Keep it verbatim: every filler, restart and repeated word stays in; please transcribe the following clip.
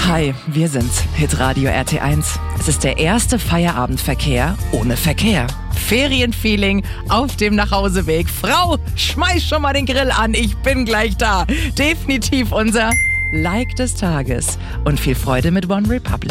Hi, wir sind's, Hitradio R T eins. Es ist der erste Feierabendverkehr ohne Verkehr. Ferienfeeling auf dem Nachhauseweg. Frau, schmeiß schon mal den Grill an, ich bin gleich da. Definitiv unser Like des Tages. Und viel Freude mit One Republic.